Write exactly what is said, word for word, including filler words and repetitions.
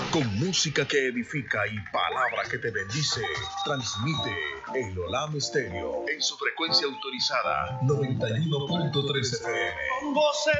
Con música que edifica y palabra que te bendice, transmite el Olam Estéreo en su frecuencia autorizada noventa y uno punto tres F M.